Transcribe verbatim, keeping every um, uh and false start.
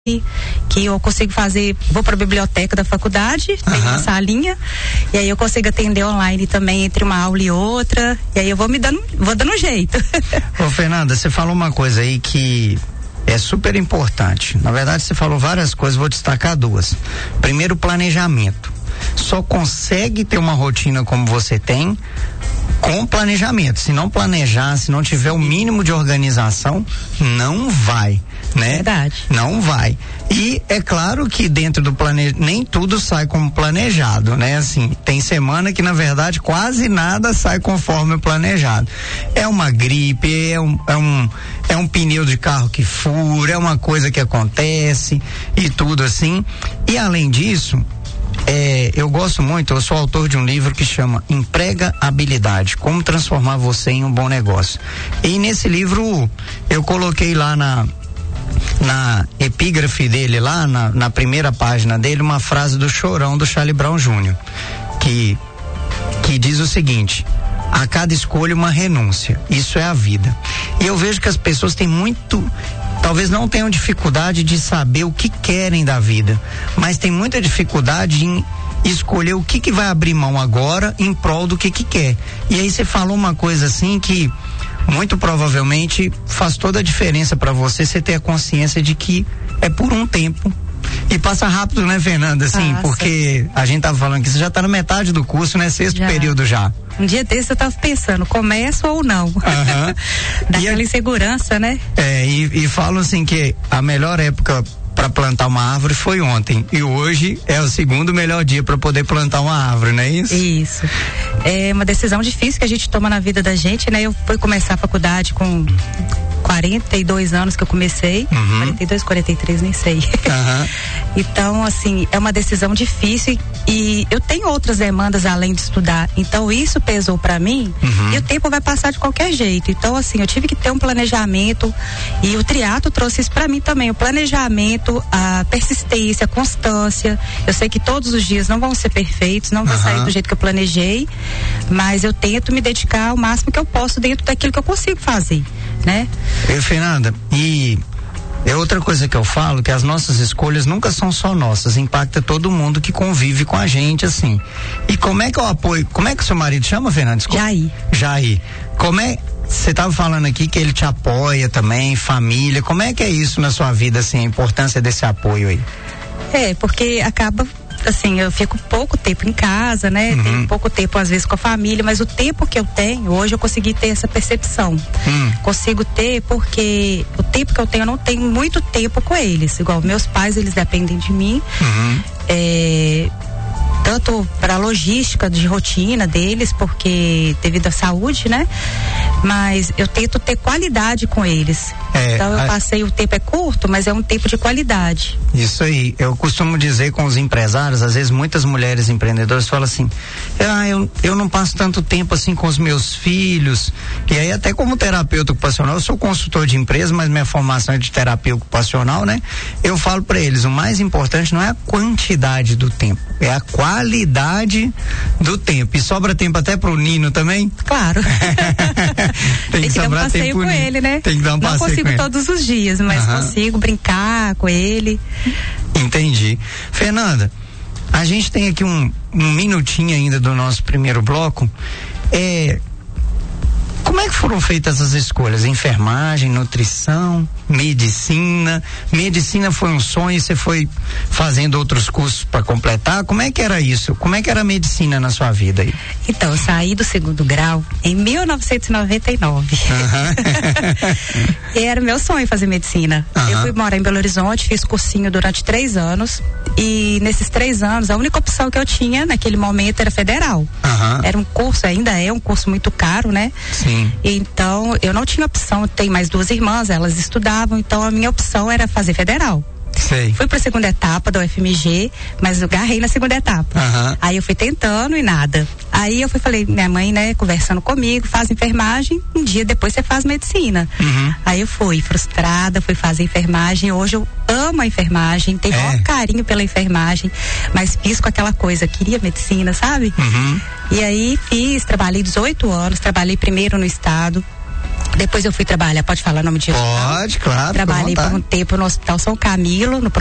que eu consigo fazer, vou para a biblioteca da faculdade, tem uma salinha, e aí eu consigo atender online também entre uma aula e outra, e aí eu vou me dando, vou dando jeito. Ô Fernanda, você falou uma coisa aí que é super importante. Na verdade, você falou várias coisas, vou destacar duas. Primeiro, planejamento. Só consegue ter uma rotina como você tem com planejamento. Se não planejar, se não tiver o mínimo de organização, não vai, né? Verdade. Não vai. E é claro que dentro do planejamento, nem tudo sai como planejado, né? Assim, tem semana que na verdade quase nada sai conforme o planejado. É uma gripe, é um, é um, é um pneu de carro que fura, é uma coisa que acontece e tudo assim. E além disso, É, eu gosto muito, eu sou autor de um livro que chama Emprega Habilidade, como transformar você em um bom negócio. E nesse livro eu coloquei lá na na epígrafe dele, lá na, na primeira página dele, uma frase do Chorão do Charlie Brown Júnior, que que diz o seguinte: a cada escolha uma renúncia, isso é a vida. E eu vejo que as pessoas têm muito, talvez não tenham dificuldade de saber o que querem da vida, mas tem muita dificuldade em escolher o que que vai abrir mão agora em prol do que que quer. E aí você falou uma coisa assim que muito provavelmente faz toda a diferença para você, você ter a consciência de que é por um tempo. E passa rápido, né, Fernanda? Assim, passa. Porque a gente tava falando que você já tá na metade do curso, né? Sexto já. período já. Um dia desse eu tava pensando, começo ou não? Uhum. Daquela a, insegurança, né? É, e, e falam assim que a melhor época para plantar uma árvore foi ontem, e hoje é o segundo melhor dia para poder plantar uma árvore, não é isso? Isso. É uma decisão difícil que a gente toma na vida da gente, né? Eu fui começar a faculdade com quarenta e dois anos que eu comecei, uhum. quarenta e dois, quarenta e três, nem sei. Uhum. Então, assim, é uma decisão difícil e eu tenho outras demandas além de estudar, então isso pesou para mim, uhum. e o tempo vai passar de qualquer jeito. Então, assim, eu tive que ter um planejamento e o triatlo trouxe isso para mim também, o planejamento, a persistência, a constância. Eu sei que todos os dias não vão ser perfeitos, não vai uhum. sair do jeito que eu planejei, mas eu tento me dedicar ao máximo que eu posso dentro daquilo que eu consigo fazer, né? Eu, Fernanda, e é outra coisa que eu falo, que as nossas escolhas nunca são só nossas, impacta todo mundo que convive com a gente, assim. E como é que eu apoio, como é que o seu marido chama, Fernanda? Jair. Jair. Como é, você estava falando aqui que ele te apoia também, família, como é que é isso na sua vida, assim, a importância desse apoio aí? É, porque acaba, assim, eu fico pouco tempo em casa, né? Uhum. Tenho pouco tempo às vezes com a família, mas o tempo que eu tenho, hoje eu consegui ter essa percepção. Uhum. Consigo ter porque o tempo que eu tenho, eu não tenho muito tempo com eles. Igual meus pais, eles dependem de mim. Uhum. É, tanto para a logística de rotina deles, porque devido à saúde, né? Mas eu tento ter qualidade com eles. É, então eu a... passei, o tempo é curto, mas é um tempo de qualidade. Isso aí, eu costumo dizer com os empresários, às vezes muitas mulheres empreendedoras falam assim, ah, eu, eu não passo tanto tempo assim com os meus filhos, e aí até como terapeuta ocupacional, eu sou consultor de empresa, mas minha formação é de terapia ocupacional, né? Eu falo para eles, o mais importante não é a quantidade do tempo, é a qualidade do tempo. E sobra tempo até pro Nino também? Claro. Tem, Tem que dar um passeio com ele, né? Tem que dar um não passeio consigo com ele. Todos os dias, mas uhum. consigo brincar com ele. Entendi. Fernanda, a gente tem aqui um, um minutinho ainda do nosso primeiro bloco. É, como é que foram feitas essas escolhas? Enfermagem, nutrição, medicina? Medicina foi um sonho e você foi fazendo outros cursos para completar? Como é que era isso? Como é que era a medicina na sua vida aí? Então, eu saí do segundo grau em mil novecentos e noventa e nove. Uhum. E era meu sonho fazer medicina. Uhum. Eu fui morar em Belo Horizonte, fiz cursinho durante três anos e nesses três anos a única opção que eu tinha naquele momento era federal. Uhum. Era um curso, ainda é um curso muito caro, né? Sim. Então, eu não tinha opção. Tenho mais duas irmãs, elas estudavam, então a minha opção era fazer federal. Sei. Fui para a segunda etapa da U F M G, mas eu garrei na segunda etapa. Uhum. Aí eu fui tentando e nada. Aí eu fui, falei, minha mãe, né, conversando comigo, faz enfermagem, um dia depois você faz medicina. Uhum. Aí eu fui frustrada, fui fazer enfermagem. Hoje eu amo a enfermagem, tenho é. maior carinho pela enfermagem, mas fiz com aquela coisa, queria medicina, sabe? Uhum. E aí fiz, trabalhei dezoito anos, trabalhei primeiro no estado. Depois eu fui trabalhar, pode falar o nome de Pode, claro. Trabalhei por um tempo no Hospital São Camilo, no